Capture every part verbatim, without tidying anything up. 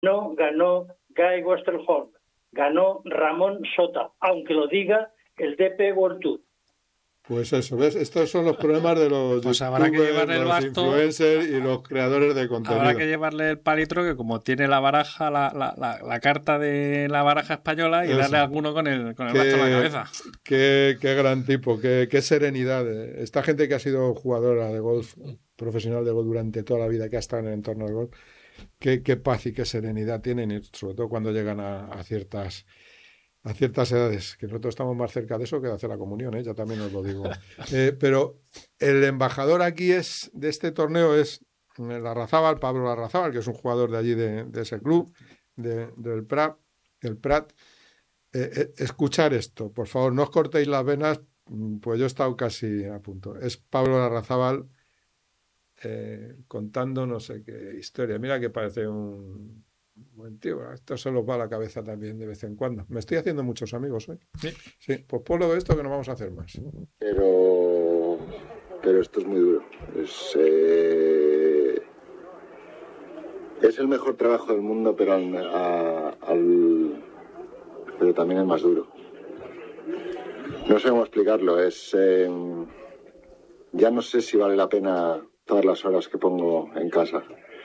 no ganó Guy Westerholm, ganó Ramón Sota, aunque lo diga el D P World Tour. Pues eso, ¿ves? Estos son los problemas de los Pues habrá que youtubers, llevarle el los basto, influencers y los creadores de contenido. habrá que llevarle el palitro, que como tiene la baraja, la, la, la, la carta de la baraja española, y Eso. darle a alguno con el, con el Qué- basto en la cabeza. Qué, qué gran tipo, qué, qué serenidad. Esta gente que ha sido jugadora de golf, profesional de golf durante toda la vida, que ha estado en el entorno del golf, qué, qué paz y qué serenidad tienen, y sobre todo cuando llegan a, a ciertas a ciertas edades, que nosotros estamos más cerca de eso que de hacer la comunión, ¿eh? Ya también os lo digo. Eh, pero el embajador aquí es de este torneo es Larrazábal, Pablo Larrazábal, que es un jugador de allí, de, de ese club, de, del Prat. Del Prat. Eh, eh, escuchar esto, por favor, no os cortéis las venas, pues yo he estado casi a punto. Es Pablo Larrazábal eh, contando no sé qué historia. Mira que parece un buen tío. Esto se los va a la cabeza también de vez en cuando. Me estoy haciendo muchos amigos hoy. Sí, sí. Pues ponlo de esto que no vamos a hacer más. Pero, pero esto es muy duro. Es, eh, es el mejor trabajo del mundo, pero al, a, al, pero también el más duro. No sé cómo explicarlo. Es eh, ya no sé si vale la pena todas las horas que pongo en casa.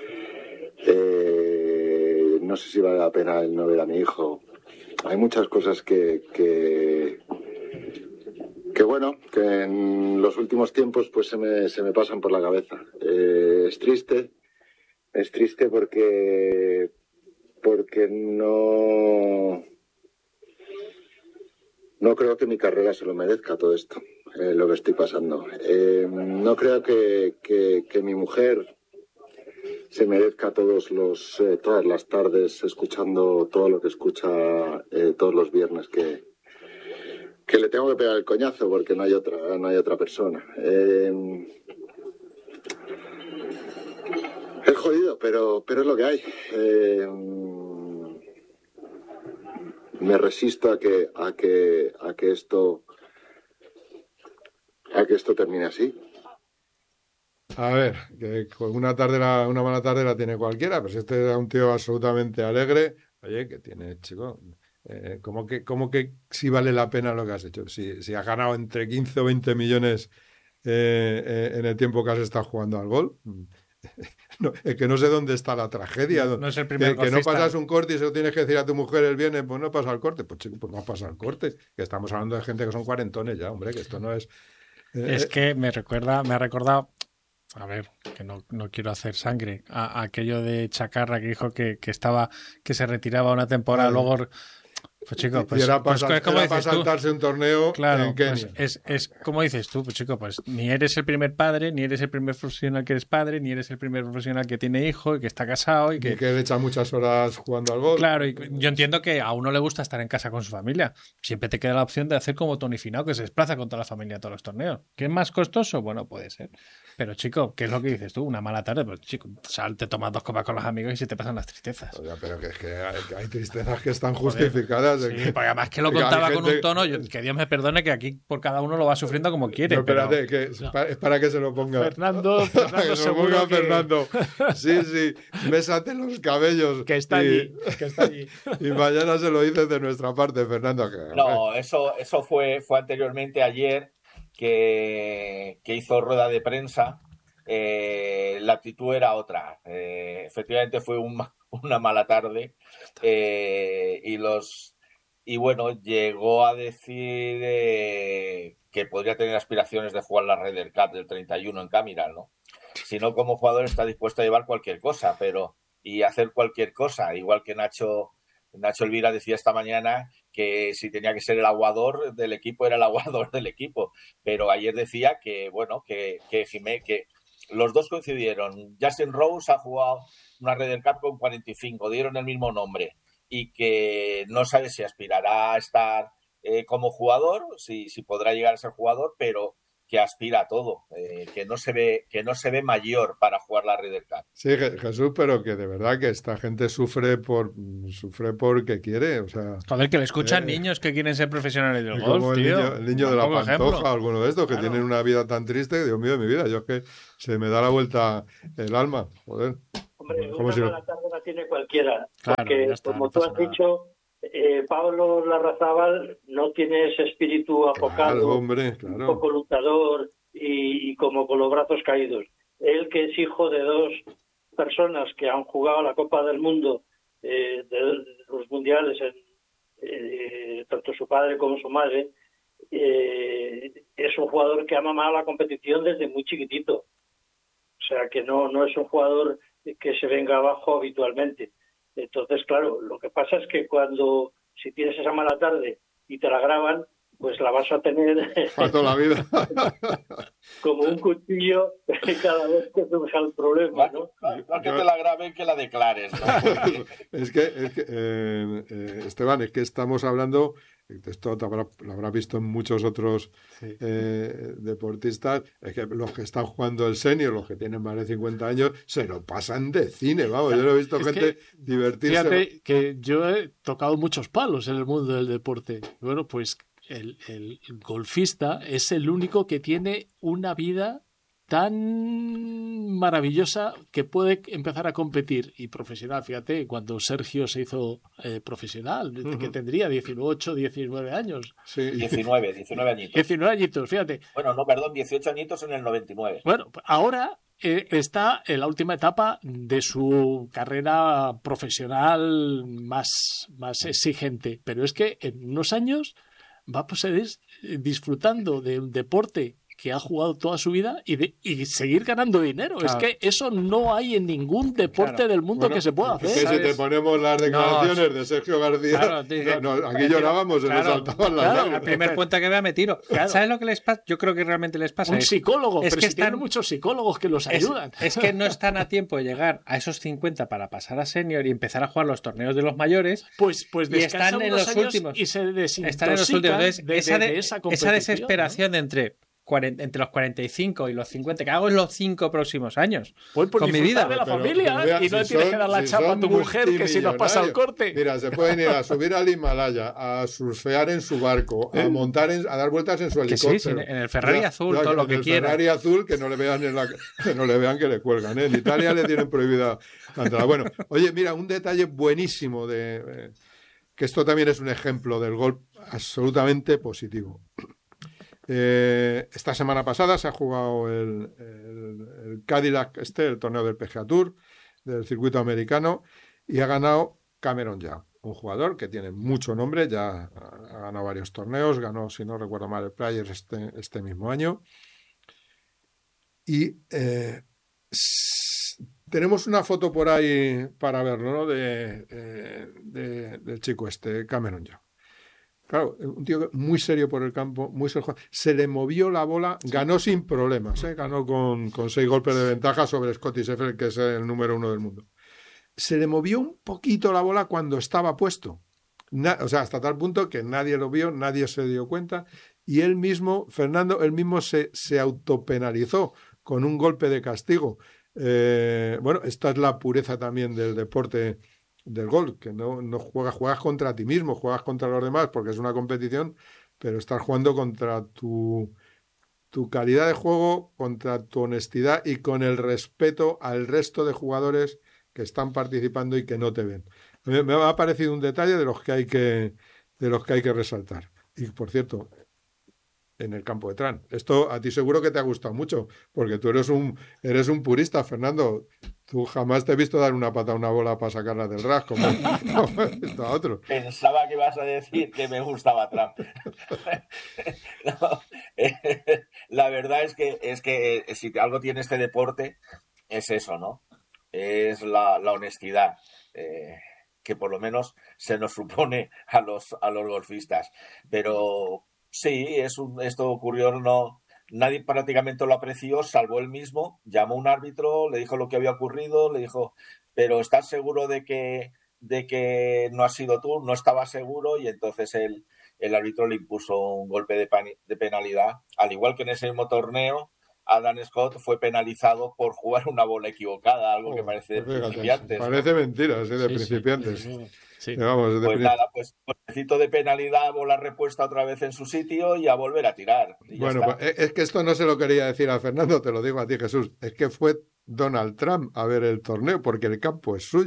Eh, no sé si vale la pena el no ver a mi hijo. Hay muchas cosas que, que, que bueno, que en los últimos tiempos pues se me, se me pasan por la cabeza. Eh, es triste, es triste porque, porque no, no creo que mi carrera se lo merezca todo esto, eh, lo que estoy pasando. Eh, no creo que, que, que mi mujer se merezca todos los eh, todas las tardes escuchando todo lo que escucha eh, todos los viernes, que, que le tengo que pegar el coñazo porque no hay otra, no hay otra persona. Eh, es jodido, pero, pero es lo que hay. Eh, me resisto a que, a que, a que esto, a que esto termine así. A ver, que con una tarde la, una mala tarde la tiene cualquiera, pero si este era un tío absolutamente alegre, oye, que tiene, chico, eh, ¿cómo que, cómo que si vale la pena lo que has hecho? Si, si has ganado entre quince o veinte millones eh, eh, en el tiempo que has estado jugando al golf, no, es que no sé dónde está la tragedia. No, no es el primer que, que no golfista. pasas un corte y se lo tienes que decir a tu mujer el viernes, pues no pasa el corte, pues chico, pues no pasa el corte, que estamos hablando de gente que son cuarentones ya, hombre, que esto no es... eh, Es que me recuerda, me ha recordado, a ver, que no, no quiero hacer sangre, a, a aquello de Chacarra que dijo que, que estaba, que se retiraba una temporada, Vale. luego, pues chico, y pues, era para, pues, es como era para dices tú. saltarse un torneo Claro, en Kenia. pues es, es como dices tú, pues chico, pues ni eres el primer padre, ni eres el primer profesional que eres padre, ni eres el primer profesional que tiene hijo y que está casado y Y que... que le echa muchas horas jugando al golf. Claro, y yo entiendo que a uno le gusta estar en casa con su familia. Siempre te queda la opción de hacer como Tony Finau, que se desplaza con toda la familia a todos los torneos. ¿Qué es más costoso? Bueno, puede ser. Pero chico, ¿qué es lo que dices tú? Una mala tarde, pues chico, sal, te tomas dos copas con los amigos y se te pasan las tristezas. Oiga, pero que es que hay, que hay tristezas que están justificadas. de Sí, que- porque además que lo que hay contaba con gente- un tono, yo- que Dios me perdone que aquí por cada uno lo va sufriendo como quiere. No, espérate, pero... que es, para, es para que se lo ponga. Fernando, Fernando que se lo seguro ponga que- Fernando. Sí, sí, bésate los cabellos. Que está y, allí, que está allí. y mañana se lo dices de nuestra parte, Fernando. Que, No, eso, eso fue, fue anteriormente ayer que, que hizo rueda de prensa. Eh, la actitud era otra. Eh, efectivamente fue un, una mala tarde. Eh, y los y bueno, llegó a decir eh, que podría tener aspiraciones de jugar la Ryder Cup del treinta y uno en Camiral, ¿no? Si no, como jugador está dispuesto a llevar cualquier cosa, pero y hacer cualquier cosa, igual que Nacho Nacho Elvira decía esta mañana que si tenía que ser el aguador del equipo, era el aguador del equipo. Pero ayer decía que, bueno, que, que Jimé, que los dos coincidieron. Justin Rose ha jugado una Ryder Cup con cuarenta y cinco, dieron el mismo nombre. Y que no sabe si aspirará a estar eh, como jugador, si, si podrá llegar a ser jugador, pero que aspira a todo, eh, que no se ve que no se ve mayor para jugar la Ryder Cup. Sí, Jesús, pero que de verdad que esta gente sufre por sufre porque quiere, o sea... Joder, que le escuchan eh, niños que quieren ser profesionales del como golf, el tío. niño, el niño de la Tampoco Pantoja, ejemplo. alguno de estos, que Claro. tienen una vida tan triste, Dios mío de mi vida, yo es que se me da la vuelta el alma, joder. Hombre, ¿Cómo una si lo- mala tarde la tiene cualquiera. Claro, porque, ya está, como no tú pasa has nada. dicho, eh, Pablo Larrazábal no tiene ese espíritu afocado, Claro, hombre, un claro. poco luchador y, y como con los brazos caídos. Él, que es hijo de dos personas que han jugado la Copa del Mundo, eh, de, de los mundiales, en, eh, tanto su padre como su madre, eh, es un jugador que ha mamado la competición desde muy chiquitito. O sea, que no, no es un jugador que se venga abajo habitualmente. Entonces, claro, lo que pasa es que cuando, si tienes esa mala tarde y te la graban, pues la vas a tener Para toda la vida. como un cuchillo cada vez que surja el problema, ¿no? Más, más que te la graben que la declares, ¿no? Porque... es que, es que eh, eh, Esteban, es que estamos hablando, esto te habrá, lo habrás visto en muchos otros Sí. eh, deportistas, es que los que están jugando el senior, los que tienen más de cincuenta años, se lo pasan de cine, vamos, yo no he visto Es gente que, divertirse. Fíjate que yo he tocado muchos palos en el mundo del deporte. Bueno, pues el, el golfista es el único que tiene una vida tan maravillosa que puede empezar a competir y profesional. Fíjate, cuando Sergio se hizo eh, profesional, uh-huh. que tendría dieciocho, diecinueve años. Sí. diecinueve, diecinueve añitos. diecinueve añitos, fíjate. Bueno, no, perdón, dieciocho añitos en el noventa y nueve. Bueno, ahora eh, está en la última etapa de su carrera profesional más, más exigente, pero es que en unos años va a seguir disfrutando de un deporte que ha jugado toda su vida y, de, y seguir ganando dinero. Claro. Es que eso no hay en ningún deporte claro. del mundo bueno, que se pueda hacer. Es que si te ponemos las declaraciones no, de Sergio García, claro, dije, no, aquí me llorábamos, se claro, nos saltaban las claro, lágrimas. Al primer puente que vea me tiro. Claro. ¿Sabes lo que les pasa? Yo creo que realmente les pasa. Un es, psicólogo, es pero que si están, tienen muchos psicólogos que los ayudan. Es, es que no están a tiempo de llegar a esos cincuenta para pasar a senior y empezar a jugar los torneos de los mayores. Pues, pues y están en los últimos. Y se están en los últimos. Entonces, de, esa, de, de esa, esa desesperación, ¿no?, de entre cuarenta, entre los cuarenta y cinco y los cincuenta, que hago en los cinco próximos años. Pues por con mi vida. de la pero, familia pero vea, y no si tienes son, que dar la si chapa a tu mujer que si nos pasa el corte. Mira, se pueden ir a subir al Himalaya, a surfear en su barco, a montar, en, a dar vueltas en su helicóptero. Que sí, sí, en el Ferrari ya, azul, ya, todo lo que quieran. En el Ferrari azul, que no le vean en la, que no le vean que le cuelgan. ¿eh? En Italia le tienen prohibida la entrada. Bueno, oye, mira, un detalle buenísimo de eh, que esto también es un ejemplo del golf absolutamente positivo. Eh, esta semana pasada se ha jugado el, el, el Cadillac, este, el torneo del P G A Tour, del circuito americano, y ha ganado Cameron Young, un jugador que tiene mucho nombre, ya ha ganado varios torneos, ganó, si no recuerdo mal, el Players este, este mismo año. Y eh, s- tenemos una foto por ahí para verlo, ¿no?, de, de, de, del chico este, Cameron Young. Claro, un tío muy serio por el campo, muy serio. Se le movió la bola, ganó sin problemas, ¿eh? Ganó con, con seis golpes de ventaja sobre Scottie Scheffler, que es el número uno del mundo. Se le movió un poquito la bola cuando estaba puesto. Na, o sea, hasta tal punto que nadie lo vio, nadie se dio cuenta. Y él mismo, Fernando, él mismo se, se autopenalizó con un golpe de castigo. Eh, bueno, esta es la pureza también del deporte del golf, que no, no juegas, juegas contra ti mismo, juegas contra los demás porque es una competición, pero estás jugando contra tu, tu calidad de juego, contra tu honestidad y con el respeto al resto de jugadores que están participando y que no te ven. Me, me ha parecido un detalle de los que hay que, de los que hay que resaltar. Y por cierto, en el campo de Tran. Esto a ti seguro que te ha gustado mucho, porque tú eres un, eres un purista, Fernando. Tú jamás te he visto dar una pata a una bola para sacarla del ras, como, como he visto a otros. Pensaba que ibas a decir que me gustaba Trump. No, eh, la verdad es que, es que eh, si algo tiene este deporte, es eso, ¿no? Es la, la honestidad. Eh, que por lo menos se nos supone a los, a los golfistas. Pero sí, es un, esto ocurrió, no, nadie prácticamente lo apreció, salvo él mismo. Llamó a un árbitro, le dijo lo que había ocurrido, le dijo, pero ¿estás seguro de que, de que no has sido tú? No estaba seguro, y entonces el, el árbitro le impuso un golpe de, pan, de penalidad. Al igual que en ese mismo torneo, Adam Scott fue penalizado por jugar una bola equivocada, algo oh, que parece de fíjate, principiantes. Parece ¿no? mentira, sí, de sí, principiantes. Sí, sí, sí. Vamos, de pues prin... nada, pues golpecito de penalidad, bola repuesta otra vez en su sitio y a volver a tirar. Bueno, pues es que esto no se lo quería decir a Fernando, te lo digo a ti, Jesús. Es que fue Donald Trump a ver el torneo porque el campo es suyo.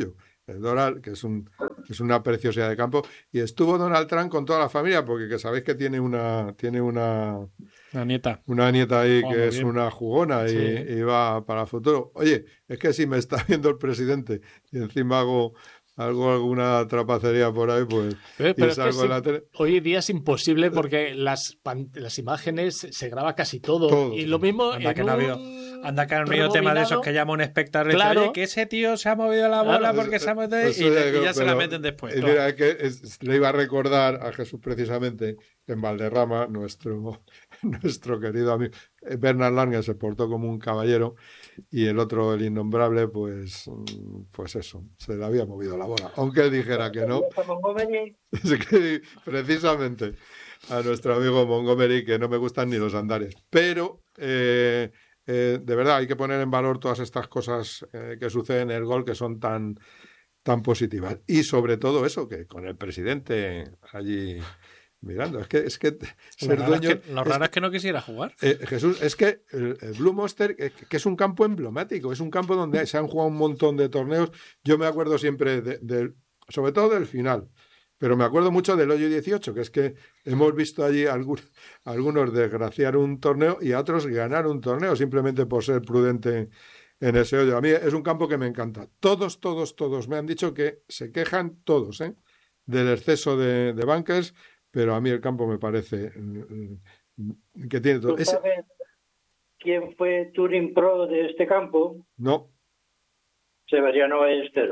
el Doral, que es, un, es una preciosidad de campo. Y estuvo Donald Trump con toda la familia, porque que sabéis que tiene una, tiene una, La nieta. una nieta ahí Oh, que muy es bien. una jugona y, Sí. y va para el futuro. Oye, es que si me está viendo el presidente y encima hago, hago alguna trapacería por ahí, pues Pero, y pero es que salgo sí, en la tele. hoy día es imposible porque las, pan- las imágenes se graba casi todo. Todo. Y lo mismo Anda en que no ha habido, un anda que no ha habido tema de esos que llama un espectador y dice, Claro. oye, que ese tío se ha movido la bola Claro. porque se ha movido Eso y, ya y digo, ya se la pero- meten después. y mira, es que es- le iba a recordar a Jesús precisamente que en Valderrama, nuestro, nuestro querido amigo eh, Bernard Langer se portó como un caballero y el otro, el innombrable, pues, mm, pues eso, se le había movido la bola. Aunque él dijera que no, Montgomery, es que precisamente a nuestro amigo Montgomery, que no me gustan ni los andares. Pero, eh, eh, de verdad, hay que poner en valor todas estas cosas eh, que suceden en el gol que son tan, tan positivas. Y sobre todo eso, que con el presidente allí mirando. Es que, es que Lo ser raro, es dueño... que, lo es raro que- es que no quisiera jugar. eh, Jesús, es que el, el Blue Monster, eh, que es un campo emblemático, es un campo donde se han jugado un montón de torneos. Yo me acuerdo siempre, de, de- sobre todo del final, pero me acuerdo mucho del hoyo dieciocho, que es que hemos visto allí algún- algunos desgraciar un torneo y a otros ganar un torneo simplemente por ser prudente en ese hoyo. A mí es un campo que me encanta. Todos, todos, todos me han dicho que se quejan todos, ¿eh?, del exceso de, de bunkers, pero a mí el campo me parece mm, que tiene todo. ¿tú Ese- sabes quién fue Touring Pro de este campo? no, Severiano Ballesteros.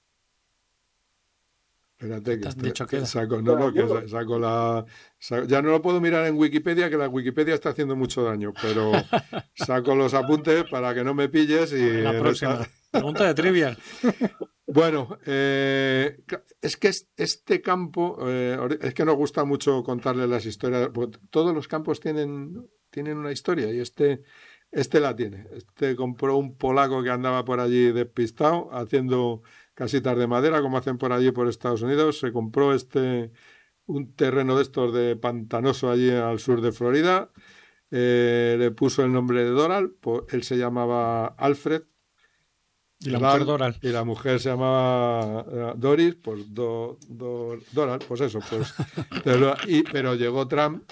espérate que, Te has esto- dicho que que era. saco, no, no, que sa- saco la, sa- ya no lo puedo mirar en Wikipedia, que la Wikipedia está haciendo mucho daño, pero saco los apuntes para que no me pilles y En la en próxima. esta- Pregunta de trivial. Bueno, eh, es que es- este campo, eh, es que nos gusta mucho contarle las historias, porque todos los campos tienen, tienen una historia y este, este la tiene. Este compró un polaco que andaba por allí despistado haciendo casitas de madera, como hacen por allí por Estados Unidos. Se compró este, un terreno de estos de pantanoso allí al sur de Florida. Eh, le puso el nombre de Doral, pues él se llamaba Alfred. Y la Doral, mujer Doral. y la mujer se llamaba eh, Doris, pues do, do- Doral, pues eso, pues. Pero, y, pero llegó Trump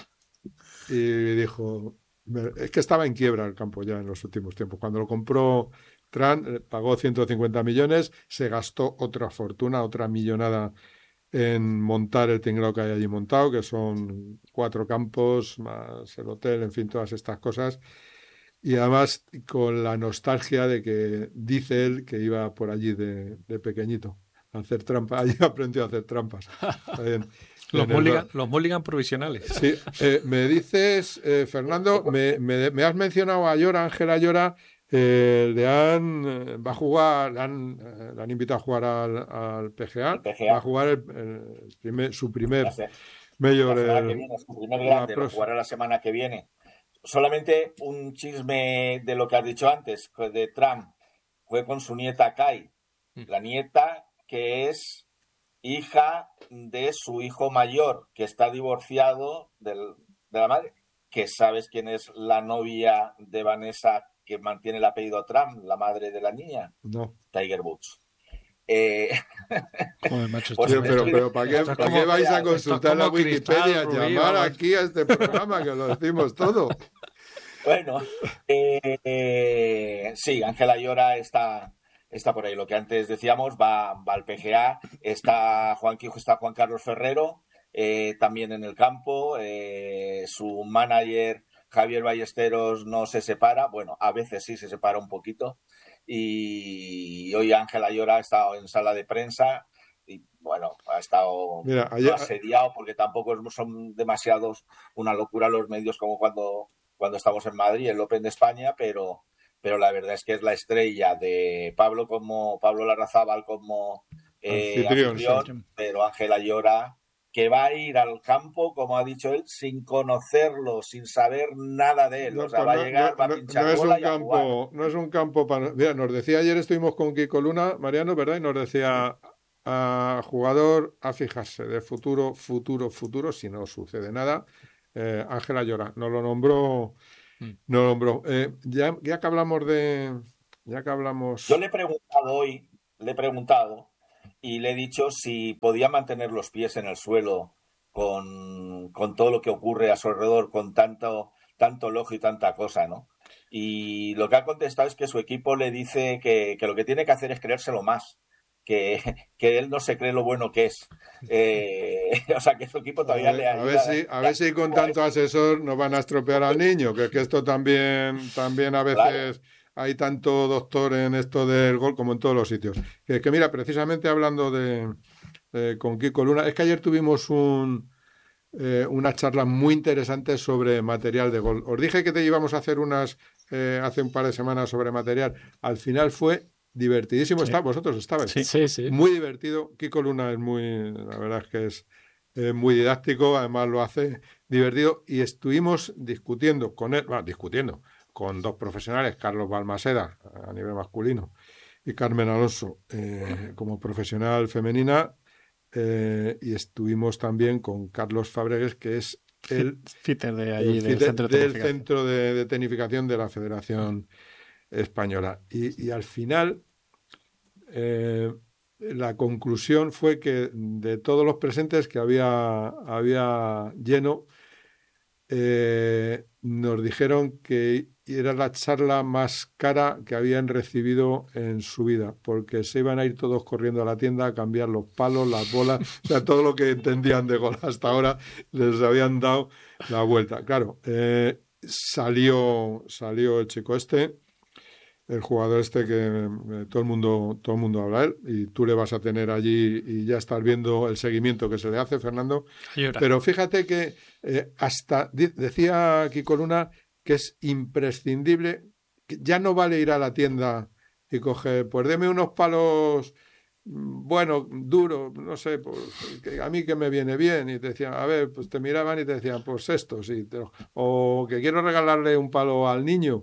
y dijo, me- es que estaba en quiebra el campo ya en los últimos tiempos. Cuando lo compró Trump, eh, pagó ciento cincuenta millones, se gastó otra fortuna, otra millonada en montar el tinglao que hay allí montado, que son cuatro campos, más el hotel, en fin, todas estas cosas. Y además con la nostalgia de que dice él que iba por allí de, de pequeñito a hacer trampas. Allí aprendió a hacer trampas. En- Los, en el- mulligan, los mulligan provisionales. Sí, eh, me dices, eh, Fernando, me, me- me has mencionado a Llora, Ángela Llora, eh, le han, eh, va a jugar, le han, eh, le han invitado a jugar al, al P G A, El P G A. va a jugar el- el primer- su primer La, se- mayor. la semana el- que viene, su primer la grande, lo próxima. jugará la semana que viene. Solamente un chisme de lo que has dicho antes, de Trump. Fue con su nieta Kai. La nieta que es hija de su hijo mayor, que está divorciado del- de la madre, que sabes quién es la novia de Vanessa que mantiene el apellido Trump, la madre de la niña, No. Tiger Woods. Eh, Joder, macho, Pues esto- Tío, pero, estoy- pero ¿para qué, esto es ¿para como- qué vais a esto es consultar la como Cristal Wikipedia? Rubí, Llamar vamos. aquí a este programa que lo decimos todo. Bueno, eh, eh, sí, Ángela Llora está, está por ahí. Lo que antes decíamos, va, va al P G A, está Juan, está Juan Carlos Ferrero, eh, también en el campo, eh, su manager Javier Ballesteros no se separa, bueno, a veces sí se separa un poquito, y hoy Ángela Llora ha estado en sala de prensa y bueno, ha estado Mira, no ayer, asediado porque tampoco son demasiados una locura los medios como cuando, cuando estamos en Madrid, el Open de España, pero, pero la verdad es que es la estrella de Pablo como Pablo Larrazábal como eh, Anfitrión, anfitrión, sí. pero Ángela Llora, que va a ir al campo, como ha dicho él, sin conocerlo, sin saber nada de él. no, O sea, pues va a no- llegar, no- va a no- pinchar no es bola un y a jugar. campo, no es un campo para. Mira, nos decía ayer, estuvimos con Kiko Luna, Mariano, ¿verdad? Y nos decía a jugador a fijarse de futuro, futuro, futuro, si no sucede nada. eh, Ángela Llora, nos lo nombró, Mm. nos lo nombró. Eh, ya, ya que hablamos de, ya que hablamos. Yo le he preguntado hoy, le he preguntado, y le he dicho si podía mantener los pies en el suelo con, con todo lo que ocurre a su alrededor, con tanto, tanto elogio y tanta cosa, ¿no? Y lo que ha contestado es que su equipo le dice que, que lo que tiene que hacer es creérselo más, que, que él no se cree lo bueno que es. Eh, o sea, que su equipo todavía a ver, le ayuda. A ver si, a ver si con tanto asesor no van a estropear al niño, que es que esto también, también a veces... Claro. Hay tanto doctor en esto del gol como en todos los sitios. Que, que mira, precisamente hablando de, de con Kiko Luna, es que ayer tuvimos un, eh, una charla muy interesante sobre material de gol. Os dije que te íbamos a hacer unas eh, hace un par de semanas sobre material. Al final fue divertidísimo. Sí. Está, vosotros estabais. Sí, sí, sí. Muy divertido. Kiko Luna es muy, la verdad es que es eh, muy didáctico, además lo hace divertido. Y estuvimos discutiendo con él, bueno, discutiendo. con dos profesionales, Carlos Balmaseda a nivel masculino y Carmen Alonso eh, como profesional femenina, eh, y estuvimos también con Carlos Fabregues, que es el fitter de allí, el del, fitter centro de, del centro de, de tecnificación de la Federación Española. Y, y al final eh, la conclusión fue que de todos los presentes que había, había lleno, eh, nos dijeron que era la charla más cara que habían recibido en su vida, porque se iban a ir todos corriendo a la tienda a cambiar los palos, las bolas, o sea, todo lo que entendían de gol hasta ahora les habían dado la vuelta. Claro, eh, salió, salió el chico este, el jugador este que eh, todo el mundo todo el mundo habla de él, y tú le vas a tener allí y ya estar viendo el seguimiento que se le hace, Fernando. Pero fíjate que eh, hasta decía Kiko Luna que es imprescindible, que ya no vale ir a la tienda y coger, pues deme unos palos, bueno, duros, no sé, pues, que a mí que me viene bien, y te decían, a ver, pues te miraban y te decían, pues estos, y te, o que quiero regalarle un palo al niño.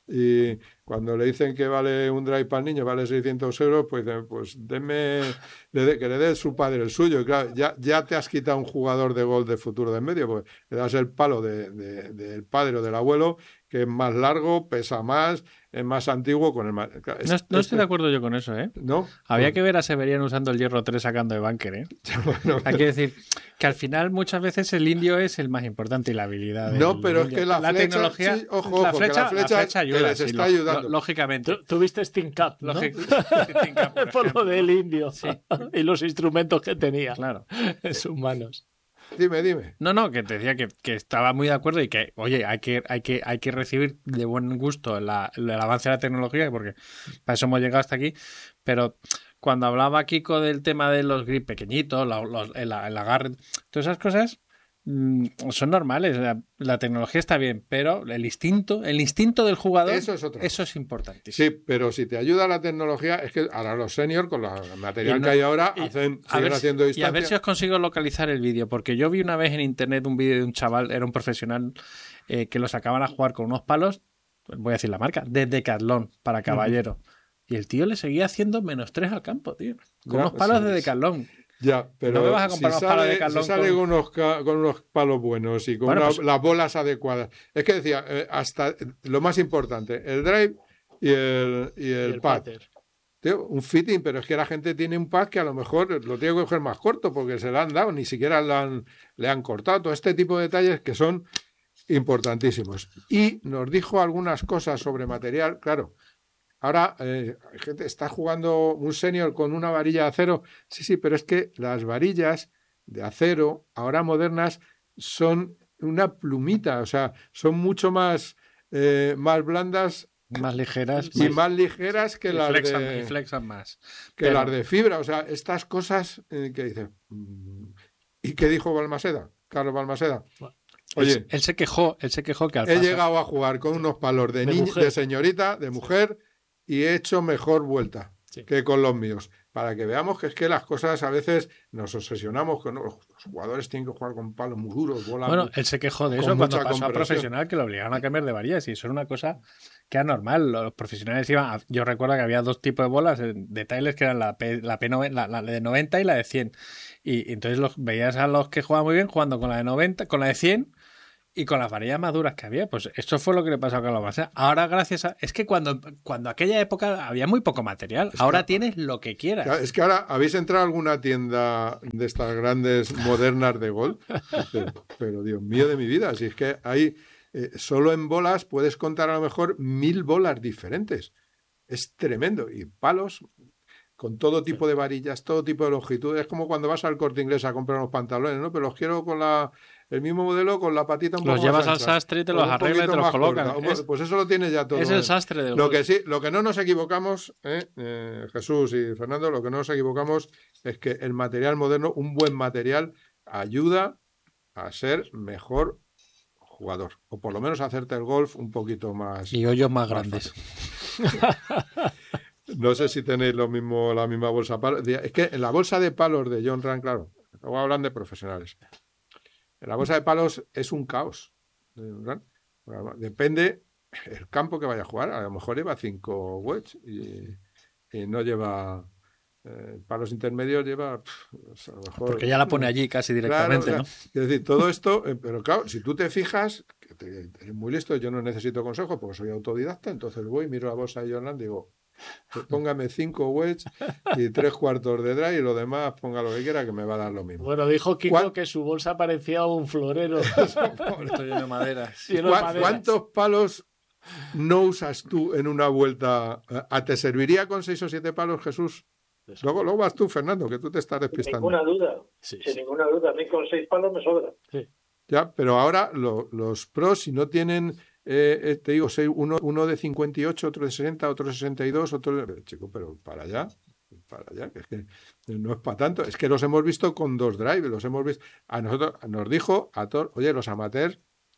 Y cuando le dicen que vale un drive para el niño, vale seiscientos euros, pues, pues denme, le de, que le dé su padre el suyo. Y claro, ya, ya te has quitado un jugador de gol de futuro de en medio, porque le das el palo de, de, del padre o del abuelo, que es más largo, pesa más, es más antiguo. Con el más... Claro, no, no estoy este... de acuerdo yo con eso, ¿eh? ¿No? Había pues... que ver a Severian usando el hierro tres sacando de bunker, ¿eh? Bueno, hay que decir que al final muchas veces el indio es el más importante y la habilidad. No, pero es que la, la flecha, tecnología, sí, ojo, la flecha, la flecha, la flecha ayuda, que les sí, está lo, ayudando. Lo, lógicamente. Tú, tuviste Steam Cup, ¿no? Steam Cup, por, por lo del indio, sí. Y los instrumentos que tenía, claro, en sus manos. Dime, dime. No, no, que te decía que, que estaba muy de acuerdo y que, oye, hay que, hay que, hay que recibir de buen gusto la, el avance de la tecnología, porque para eso hemos llegado hasta aquí. Pero cuando hablaba Kiko del tema de los grips pequeñitos, los, los, el, el agarre, todas esas cosas mmm, son normales. La, la tecnología está bien, pero el instinto, el instinto del jugador, eso es, otra eso es importantísimo. Sí, pero si te ayuda la tecnología, es que ahora los seniors, con la material no, que hay ahora, y, hacen, a ver haciendo si, distancia. Y a ver si os consigo localizar el vídeo, porque yo vi una vez en internet un vídeo de un chaval, era un profesional, eh, que lo sacaban a jugar con unos palos, voy a decir la marca, de Decathlon para caballero. Uh-huh. Y el tío le seguía haciendo menos tres al campo, tío. Con ya, unos palos sí, de Decathlon. Ya, pero no me vas a comprar si unos sale, palos de Decathlon si sale con... Con, unos, con unos palos buenos y con bueno, una, pues... las bolas adecuadas. Es que decía, eh, hasta lo más importante, el drive y el, y el, y el pad. Tío, un fitting, pero es que la gente tiene un pad que a lo mejor lo tiene que coger más corto porque se lo han dado, ni siquiera le han, le han cortado. Todo este tipo de detalles que son importantísimos. Y nos dijo algunas cosas sobre material, claro. Ahora, eh, gente está jugando un senior con una varilla de acero. Sí, sí, pero es que las varillas de acero, ahora modernas, son una plumita. O sea, son mucho más, eh, más blandas. Más ligeras. Y más, más ligeras que y las flexan, de... Y flexan más. Que pero... las de fibra. O sea, estas cosas eh, que dice... ¿Y qué dijo Balmaseda? Carlos Balmaseda. Oye, él, él se quejó, él se quejó que al he pasar... llegado a jugar con unos palos de, de, niña, de señorita, de mujer... y he hecho mejor vuelta sí. que con los míos. Para que veamos que es que las cosas a veces nos obsesionamos con los jugadores tienen que jugar con palos muy duros. Bola bueno, muy, él se quejó de eso cuando pasó a profesional, que lo obligaron a cambiar de varillas, y eso era una cosa que era normal. Los profesionales iban a, yo recuerdo que había dos tipos de bolas de Tiles, que eran la, P, la, P noventa, la, la de noventa y la de cien. Y, y entonces los, veías a los que jugaban muy bien jugando con la de noventa, con la de cien. Y con las varillas más duras que había, pues eso fue lo que le pasó a Carlos Balsea. Ahora, gracias a. Es que cuando, cuando aquella época había muy poco material. Es ahora que, tienes lo que quieras. Es que ahora habéis entrado a alguna tienda de estas grandes modernas de golf. Pero, pero Dios mío de mi vida, si es que hay. Eh, solo en bolas puedes contar a lo mejor mil bolas diferentes. Es tremendo. Y palos. Con todo tipo de varillas, todo tipo de longitudes. Es como cuando vas al Corte Inglés a comprar unos pantalones, ¿no? Pero los quiero con la el mismo modelo, con la patita un los poco llevas más al ancha, sastre y te los un arregla y te poquito los más colocan. corta. Es, Pues eso lo tienes ya todo. es el sastre del lo golf. que sí, lo que no nos equivocamos, ¿eh? Eh, Jesús y Fernando, lo que no nos equivocamos es que el material moderno, un buen material, ayuda a ser mejor jugador. O por lo menos a hacerte el golf un poquito más... Y hoyos más, más grandes. No sé si tenéis lo mismo, la misma bolsa de palos. Es que en la bolsa de palos de John Ram, claro, luego hablan de profesionales. En la bolsa de palos es un caos. Depende el campo que vaya a jugar. A lo mejor lleva cinco wedges y, y no lleva eh, palos intermedios, lleva pff, a lo mejor, porque ya la pone allí casi directamente, claro, o sea, ¿no? Es decir, todo esto, eh, pero claro, si tú te fijas, que te, eres muy listo, yo no necesito consejo porque soy autodidacta, entonces voy, miro la bolsa de John Ram y digo, pues póngame cinco wedges y tres cuartos de drive y lo demás ponga lo que quiera que me va a dar lo mismo. Bueno, dijo Kiko ¿Cuál? que su bolsa parecía un florero. Estoy lleno de madera. ¿Cuál, ¿Cuántos palos no usas tú en una vuelta? ¿A te serviría con seis o siete palos, Jesús? Luego, luego vas tú, Fernando, que tú te estás despistando. Sin ninguna duda. Sí, Sin sí. ninguna duda. A mí con seis palos me sobra. Sí. Ya, pero ahora lo, los pros, si no tienen, eh, te digo, uno, uno de cincuenta y ocho, otro de sesenta, otro de sesenta y dos, otro de... Chico, pero para allá, para allá, que es que no es para tanto. Es que los hemos visto con dos drives, los hemos visto... A nosotros nos dijo a todos, oye, los amateurs,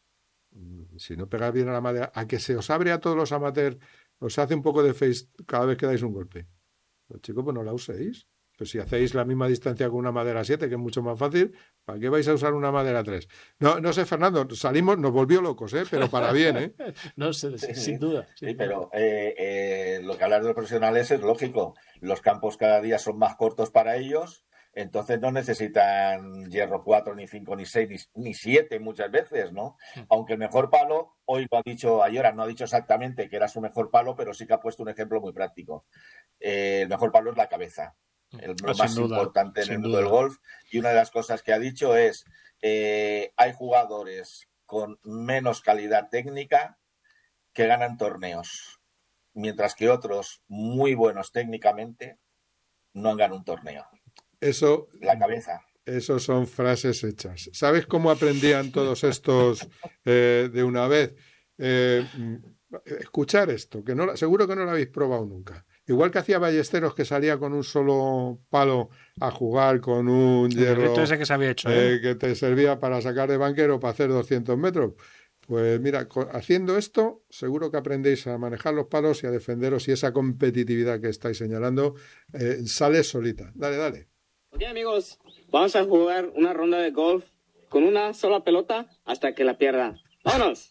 si no pegáis bien a la madera, a que se os abre a todos los amateurs, os hace un poco de face cada vez que dais un golpe. Pues chicos, pues no la uséis. Pues si hacéis la misma distancia con una madera siete, que es mucho más fácil, ¿para qué vais a usar una madera tres? No, no sé, Fernando, salimos, nos volvió locos, ¿eh? Pero para bien, ¿eh? No sé, Sí, sin duda. Sí, sin pero eh, eh, lo que hablas de los profesionales es lógico. Los campos cada día son más cortos para ellos, entonces no necesitan hierro cuatro, ni cinco, ni seis, ni, ni siete muchas veces, ¿no? Aunque el mejor palo, hoy lo ha dicho Ayora, no ha dicho exactamente que era su mejor palo, pero sí que ha puesto un ejemplo muy práctico. Eh, el mejor palo es la cabeza. El Ah, más sin duda, importante en sin el mundo duda. del golf, y una de las cosas que ha dicho es eh, hay jugadores con menos calidad técnica que ganan torneos, mientras que otros muy buenos técnicamente no han ganado un torneo. Eso, La cabeza. eso son frases hechas. ¿Sabes cómo aprendían todos estos eh, de una vez? Eh, escuchar esto, que no, seguro que no lo habéis probado nunca. Igual que hacía Ballesteros, que salía con un solo palo a jugar con un hierro ese que se había hecho, ¿eh? eh, que te servía para sacar de banquero para hacer doscientos metros. Pues mira, haciendo esto, seguro que aprendéis a manejar los palos y a defenderos, y esa competitividad que estáis señalando eh, sale solita. Dale, dale. Ok, amigos, vamos a jugar una ronda de golf con una sola pelota hasta que la pierda. ¡Vámonos!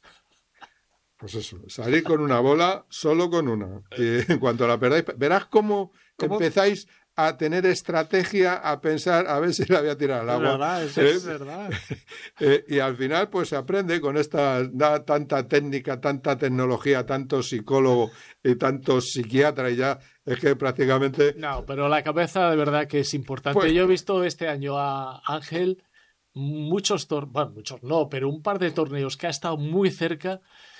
Pues eso, salir con una bola, solo con una. Y en cuanto la perdáis, verás cómo, ¿Cómo? empezáis a tener estrategia, a pensar a ver si la voy a tirar al agua. Es verdad, eso ¿Eh? es verdad. eh, y al final pues se aprende con esta da, tanta técnica, tanta tecnología, tanto psicólogo y tanto psiquiatra, y ya es que prácticamente... No, pero la cabeza de verdad que es importante. Pues... Yo he visto este año a Ángel muchos torneos, bueno, muchos no, pero un par de torneos que ha estado muy cerca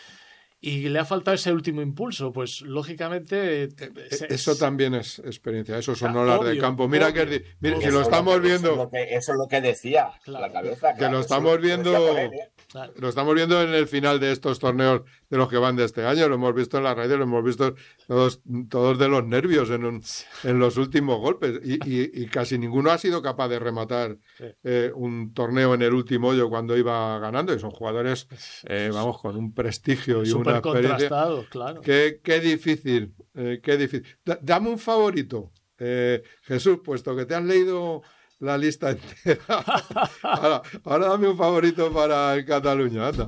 y le ha faltado ese último impulso. Pues lógicamente es, eso también es experiencia, eso son ah, horas obvio, de campo. Mira obvio, que mira, obvio. si lo estamos eso viendo eso es, lo que, eso es lo que decía claro, la cabeza, que claro, lo estamos viendo él, ¿eh? Claro. Lo estamos viendo en el final de estos torneos de los que van de este año, lo hemos visto en la radio, lo hemos visto todos, todos de los nervios en, un, en los últimos golpes, y, y, y casi ninguno ha sido capaz de rematar sí. eh, un torneo en el último hoyo cuando iba ganando, y son jugadores eh, vamos, con un prestigio y Súper una experiencia. Claro. Qué, qué difícil, eh, qué difícil. D- dame un favorito, eh, Jesús, puesto que te has leído la lista entera. Ahora, ahora dame un favorito para el Cataluña, anda.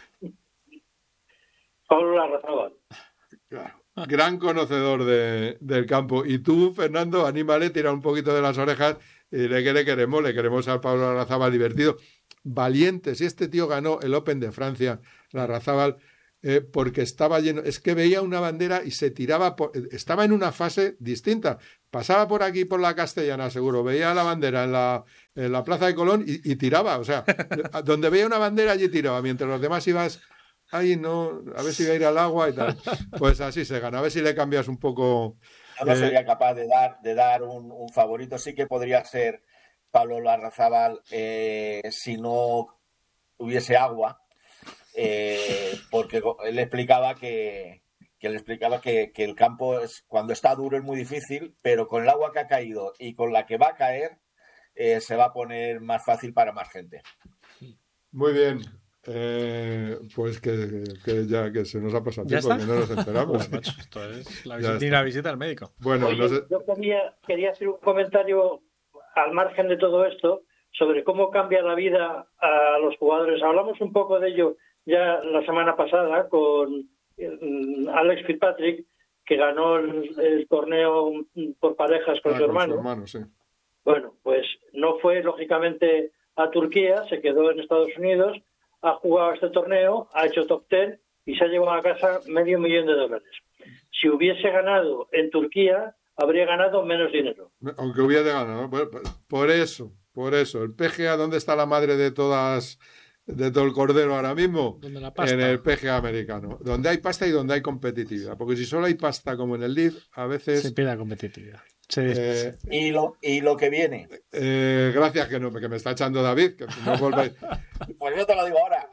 Pablo Larrazábal. Claro. Gran conocedor de, del campo. Y tú, Fernando, anímale, tira un poquito de las orejas y le, que le queremos, le queremos al Pablo Larrazábal divertido. valientes. Y este tío ganó el Open de Francia, Larrazábal, eh, porque estaba lleno. Es que veía una bandera y se tiraba. Por, estaba en una fase distinta. Pasaba por aquí, por la Castellana, seguro. Veía la bandera en la, en la Plaza de Colón y, y tiraba. O sea, donde veía una bandera, allí tiraba. Mientras los demás ibas. Ay, no, a ver si iba a ir al agua y tal. Pues así se gana. A ver si le cambias un poco. Yo no eh, sería capaz de dar, de dar un, un favorito. Sí que podría ser Pablo Larrazábal eh, si no hubiese agua, eh, porque él explicaba que, que él explicaba que, que el campo es, cuando está duro es muy difícil, pero con el agua que ha caído y con la que va a caer eh, se va a poner más fácil para más gente. Muy bien. Eh, pues que, que ya que se nos ha pasado ¿Ya tiempo, está? que no nos enteramos. Joder, macho, esto es la Ya visita, está. la visita al médico. Bueno, Oye, no sé. yo quería, quería hacer un comentario al margen de todo esto sobre cómo cambia la vida a los jugadores. Hablamos un poco de ello ya la semana pasada con eh, Alex Fitzpatrick, que ganó el, el torneo por parejas con Ah, su con hermano. su hermano, sí. Bueno, pues no fue lógicamente a Turquía, se quedó en Estados Unidos, ha jugado este torneo, ha hecho top ten y se ha llevado a casa medio millón de dólares. Si hubiese ganado en Turquía, habría ganado menos dinero. Aunque hubiera ganado, ¿no? Por, por eso, por eso. El P G A, ¿dónde está la madre de todas, de todo el cordero ahora mismo? ¿Dónde la pasta? En el P G A americano. Donde hay pasta y donde hay competitividad. Porque si solo hay pasta como en el L I V, a veces. Se pierde la competitividad. Se Eh, Y lo, y lo que viene, eh, gracias que no, que me está echando David, que no volváis. pues yo te lo digo ahora.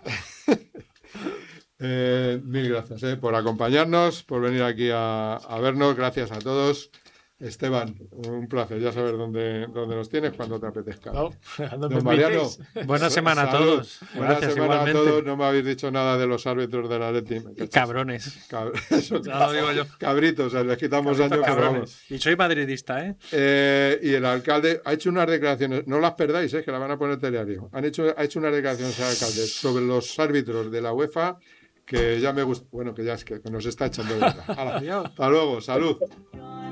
Eh, mil gracias eh, por acompañarnos, por venir aquí a, a vernos. Gracias a todos. Esteban, un placer. Ya saber dónde, dónde nos tienes cuando te apetezca. No, no me Don Mariano, invitéis. Buena semana a salud. todos. Buena Gracias, semana igualmente. a todos. No me habéis dicho nada de los árbitros de la Atleti. Y cabrones. Cab- eso, Ya lo digo yo. Cabritos, o sea, les quitamos Cabritos, años, pero cabrones. vamos. Y soy madridista, ¿eh? Eh, y el alcalde ha hecho unas declaraciones, no las perdáis, eh, que las van a poner en telediario. Han hecho, ha hecho unas declaraciones el alcalde sobre los árbitros de la UEFA que ya me gusta. Bueno, que ya es que nos está echando de verdad. Hala, hasta luego, salud.